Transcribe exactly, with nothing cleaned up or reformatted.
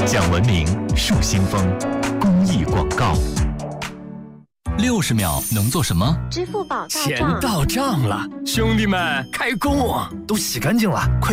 讲文明树新风公益广告。六十秒能做什么？ 支付宝到账， 钱到账了，兄弟们开工啊！都洗干净了，快